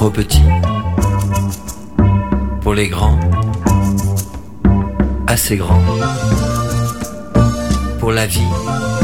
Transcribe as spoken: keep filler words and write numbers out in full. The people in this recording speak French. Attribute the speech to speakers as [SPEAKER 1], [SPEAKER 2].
[SPEAKER 1] trop petit. Pour les grands, assez grand. Pour la vie,